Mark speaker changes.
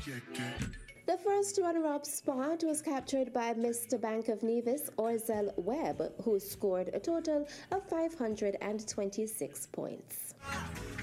Speaker 1: The first runner-up spot was captured by Mr. Bank of Nevis, Orzel Webb, who scored a total of 526 points.